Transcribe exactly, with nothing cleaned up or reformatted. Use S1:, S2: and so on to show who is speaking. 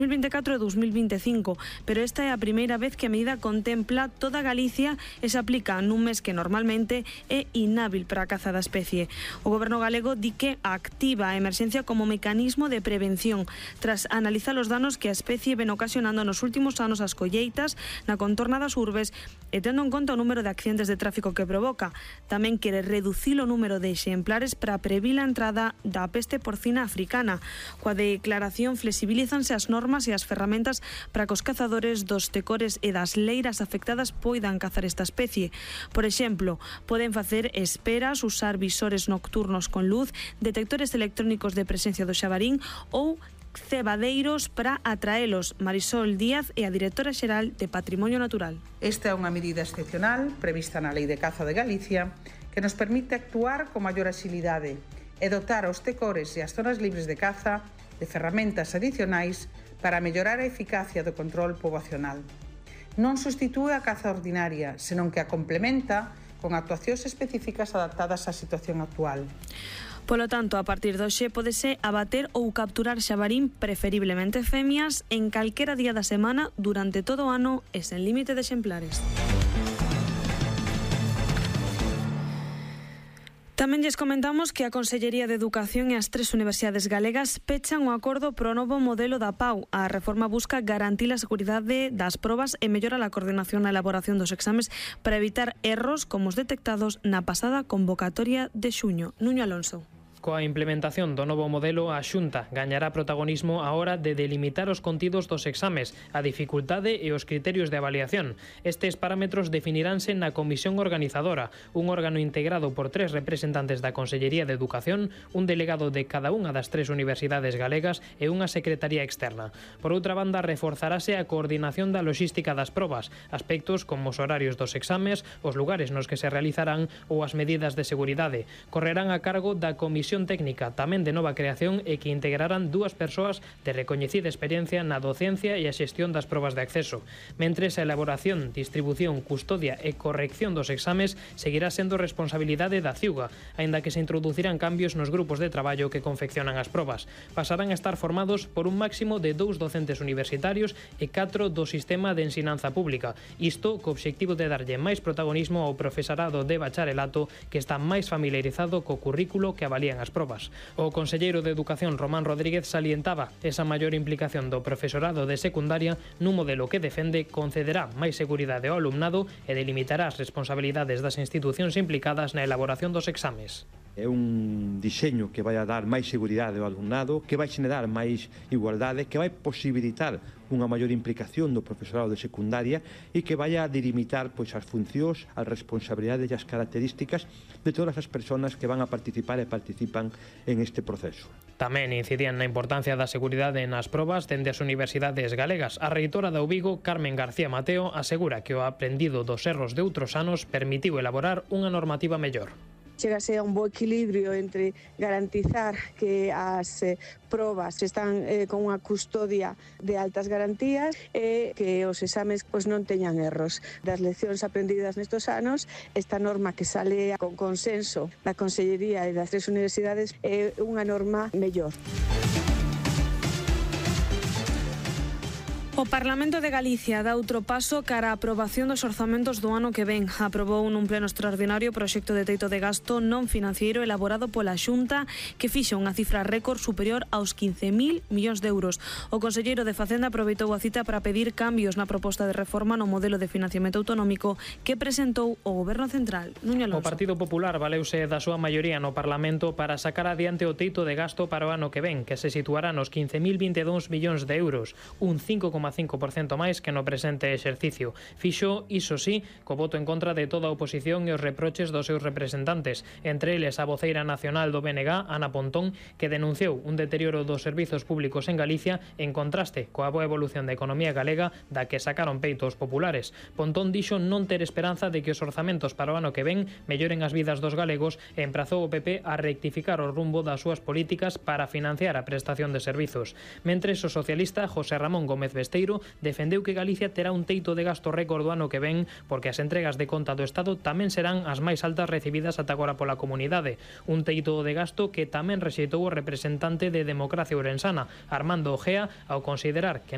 S1: dos mil veinticuatro e dos mil veinticinco, pero esta é a primeira vez que a medida contempla toda Galicia e se aplica nun mes que normalmente é inhábil para a caza da especie. O Goberno galego di que activa a emerxencia como mecanismo de prevención tras analizar os danos que a especie ven ocasionando nos últimos anos as colleitas na contorna das urbes e tendo en conta o número de accidentes de tráfico que provoca. Tamén quere reducir o número de exemplares para previr a entrada da peste porcina africana. Coa declaración flexibilízanse as normas e as ferramentas para que os cazadores dos tecores e das leiras afectadas poidan cazar esta especie. Por exemplo, poden facer esperas, usar visores nocturnos con luz, detectores electrónicos de presencia do xabarín ou cebadeiros para atraelos. Marisol Díaz é a directora xeral de Patrimonio Natural.
S2: Esta é unha medida excepcional prevista na Lei de Caza de Galicia que nos permite actuar con maior axilidade e dotar os tecores e as zonas libres de caza de ferramentas adicionais para mellorar a eficacia do control poboacional. Non substitúe a caza ordinaria, senón que a complementa con actuacións específicas adaptadas á situación actual.
S1: Polo tanto, a partir do hoxe pódese abater ou capturar xabarín, preferiblemente femias, en calquera día da semana durante todo o ano e sen límite de exemplares. Tamén lles comentamos que a Consellería de Educación e as tres universidades galegas pechan o acordo pro novo modelo da P A U. A reforma busca garantir a seguridade das probas e mellora a coordinación na elaboración dos exames para evitar erros como os detectados na pasada convocatoria de xuño. Nuño Alonso.
S3: Coa implementación do novo modelo, a Xunta gañará protagonismo á hora de delimitar os contidos dos exames, a dificultade e os criterios de avaliación. Estes parámetros definiránse na Comisión Organizadora, un órgano integrado por tres representantes da Consellería de Educación, un delegado de cada unha das tres universidades galegas e unha secretaría externa. Por outra banda, reforzarase a coordinación da logística das probas, aspectos como os horarios dos exames, os lugares nos que se realizarán ou as medidas de seguridade. Correrán a cargo da Comisión Técnica, tamén de nova creación, e que integrarán dúas persoas de recoñecida experiencia na docencia e a xestión das probas de acceso. Mentres, a elaboración, distribución, custodia e corrección dos exames seguirá sendo responsabilidade da Ciuga, aínda que se introducirán cambios nos grupos de traballo que confeccionan as probas. Pasarán a estar formados por un máximo de dous docentes universitarios e catro do sistema de ensinanza pública. Isto co obxectivo de darlle máis protagonismo ao profesorado de bacharelato que está máis familiarizado co currículo que avalían as probas. O conselleiro de Educación, Román Rodríguez, salientaba esa maior implicación do profesorado de secundaria nun modelo que defende concederá máis seguridade ao alumnado e delimitará as responsabilidades das institucións implicadas na elaboración dos exames.
S4: É un diseño que vai a dar máis seguridade ao alumnado, que vai xenerar máis igualdade, que vai posibilitar unha maior implicación do profesorado de secundaria e que vai a delimitar pois, as funcións, as responsabilidades e as características de todas as persoas que van a participar e participan en este proceso.
S3: Tamén incidían na importancia da seguridade nas probas dende as universidades galegas. A reitora da U Vigo, Carmen García Mateo, asegura que o aprendido dos erros de outros anos permitiu elaborar unha normativa mellor.
S5: Chegase a un bo equilibrio entre garantizar que as eh, probas están eh, con unha custodia de altas garantías e que os exames pois, non teñan erros. Das leccións aprendidas nestes anos, esta norma que sale con consenso da Consellería e das tres universidades é unha norma mellor.
S1: O Parlamento de Galicia dá outro paso cara á aprobación dos orzamentos do ano que ven. Aprobou nun pleno extraordinario o proxecto de teito de gasto non financiero elaborado pola Xunta que fixa unha cifra récord superior aos quince mil millóns de euros. O conselleiro de Facenda aproveitou a cita para pedir cambios na proposta de reforma no modelo de financiamento autonómico que presentou o Goberno Central. Nuño Alonso.
S3: O Partido Popular valeuse da súa maioría no Parlamento para sacar adiante o teito de gasto para o ano que ven, que se situará nos quince mil vinte e dous millóns de euros, un cinco coma cinco por ciento máis que no presente exercicio. Fixo, iso sí, co voto en contra de toda a oposición e os reproches dos seus representantes, entre eles a voceira nacional do B N G, Ana Pontón, que denunciou un deterioro dos servizos públicos en Galicia en contraste coa boa evolución da economía galega da que sacaron peito os populares. Pontón dixo non ter esperanza de que os orzamentos para o ano que ven melloren as vidas dos galegos e emprazou o P P a rectificar o rumbo das súas políticas para financiar a prestación de servizos. Mentres o socialista José Ramón Gómez Besteiro defendeu que Galicia terá un teito de gasto récord do ano que ven porque as entregas de conta do Estado tamén serán as máis altas recibidas ata agora pola comunidade. Un teito de gasto que tamén rexeitou o representante de Democracia Ourensana, Armando Ojea, ao considerar que